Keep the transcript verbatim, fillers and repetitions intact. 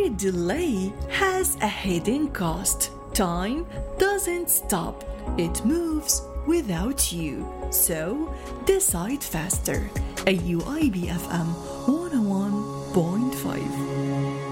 Every delay has a hidden cost. Time doesn't stop, it moves without you. So, decide faster. A U I B F M one oh one point five.